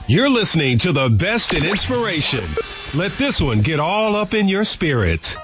You're listening to the best in inspiration. Let this one get all up in your spirit.